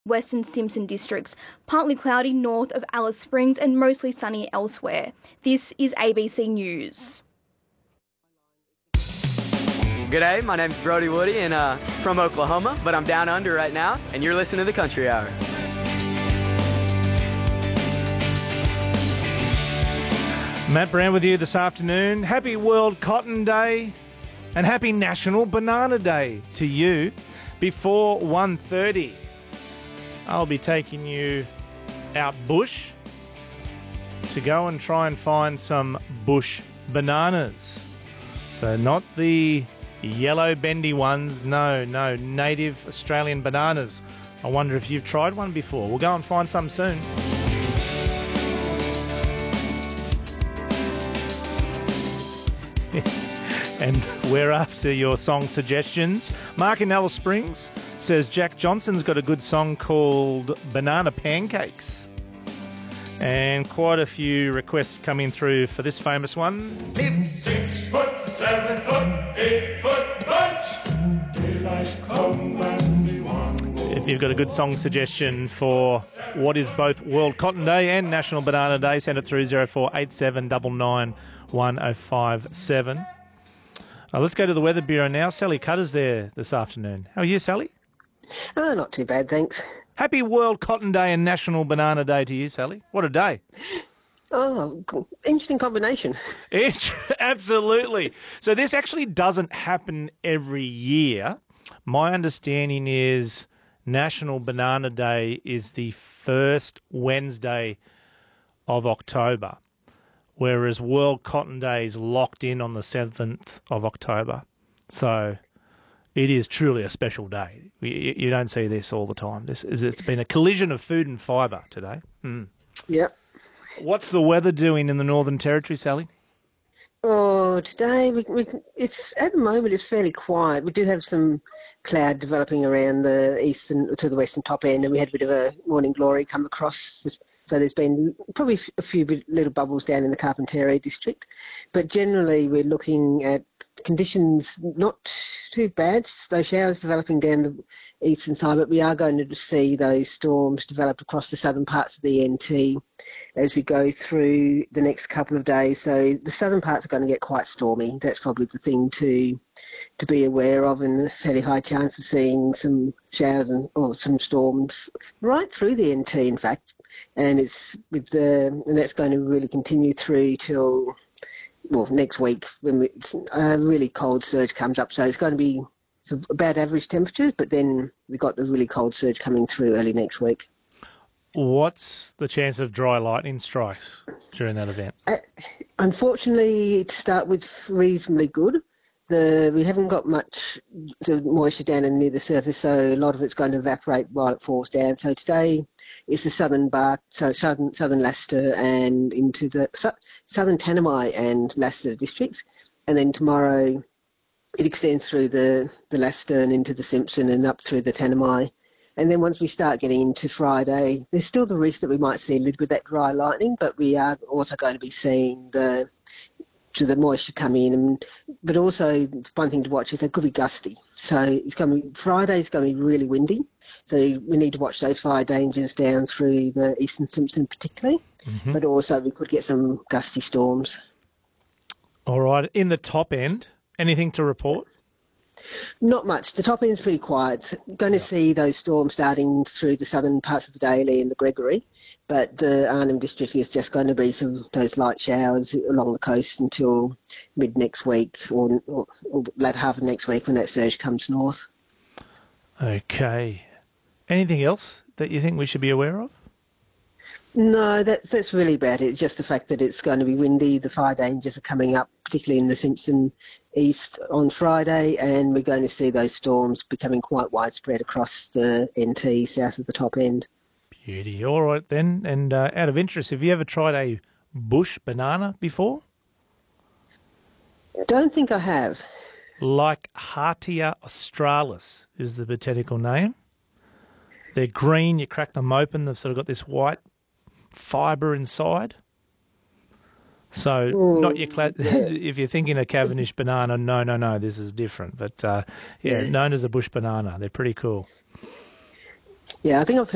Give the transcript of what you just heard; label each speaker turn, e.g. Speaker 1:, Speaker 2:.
Speaker 1: Western Simpson districts, partly cloudy north of Alice Springs and mostly sunny elsewhere. This is ABC News.
Speaker 2: G'day, my name's Brody Woody and from Oklahoma, but I'm down under right now, and you're listening to the Country Hour.
Speaker 3: Matt Brown with you this afternoon. Happy World Cotton Day and happy National Banana Day to you. Before 1:30, I'll be taking you out bush to go and try and find some bush bananas. So not the yellow bendy ones, no, native Australian bananas. I wonder if you've tried one before. We'll go and find some soon. And we're after your song suggestions. Mark in Alice Springs says Jack Johnson's got a good song called Banana Pancakes. And quite a few requests coming through for this famous one.
Speaker 4: It's 6 foot, 7 foot, 8 foot bunch. Daylight come and we want more.
Speaker 3: If you've got a good song suggestion for what is both World Cotton Day and National Banana Day, send it through 0487 99 1057. Let's go to the Weather Bureau now. Sally Cutter's there this afternoon. How are you, Sally?
Speaker 5: Oh, not too bad, thanks.
Speaker 3: Happy World Cotton Day and National Banana Day to you, Sally. What a day.
Speaker 5: Oh, interesting combination.
Speaker 3: Absolutely. So this actually doesn't happen every year. My understanding is National Banana Day is the first Wednesday of October, whereas World Cotton Day is locked in on the 7th of October. So it is truly a special day. You don't see this all the time. It's been a collision of food and fibre today.
Speaker 5: Yep.
Speaker 3: What's the weather doing in the Northern Territory, Sally?
Speaker 5: Oh, today, it's at the moment it's fairly quiet. We do have some cloud developing around the eastern to the western top end, and we had a bit of a morning glory come across. So there's been probably a few little bubbles down in the Carpentaria district. But generally we're looking at conditions not too bad, those showers developing down the eastern side, but we are going to see those storms develop across the southern parts of the NT as we go through the next couple of days. So the southern parts are going to get quite stormy. That's probably the thing to be aware of, and a fairly high chance of seeing some showers or some storms right through the NT, in fact. And and that's going to really continue through till next week when a really cold surge comes up. So it's going to be about average temperatures, but then we've got the really cold surge coming through early next week.
Speaker 3: What's the chance of dry lightning strikes during that event?
Speaker 5: Unfortunately, to start with, reasonably good. We haven't got much moisture down and near the surface, so a lot of it's going to evaporate while it falls down. So today is the southern Bark, so southern Leicester and into the southern Tanami and Leicester districts, and then tomorrow it extends through the Leicester and into the Simpson and up through the Tanami. And then once we start getting into Friday, there's still the risk that we might see a little bit of that dry lightning, but we are also going to be seeing the moisture come in, but also one thing to watch is they could be gusty. So Friday's going to be really windy. So we need to watch those fire dangers down through the eastern Simpson particularly, but also we could get some gusty storms.
Speaker 3: All right. In the top end, anything to report?
Speaker 5: Not much. The top end's pretty quiet. Going to see those storms starting through the southern parts of the Daly and the Gregory, but the Arnhem district is just going to be those light showers along the coast until mid next week or latter half of next week when that surge comes north.
Speaker 3: Okay. Anything else that you think we should be aware of?
Speaker 5: No, that's really about it. It's just the fact that it's going to be windy. The fire dangers are coming up, particularly in the Simpson East on Friday, and we're going to see those storms becoming quite widespread across the NT south of the top end.
Speaker 3: Beauty. All right then. And out of interest, have you ever tried a bush banana before?
Speaker 5: Don't think I have.
Speaker 3: Leichhartia australis is the botanical name. They're green. You crack them open. They've sort of got this white fibre inside. So not your if you're thinking a Cavendish banana, no, this is different. But known as a bush banana. They're pretty cool.
Speaker 5: Yeah, I think I've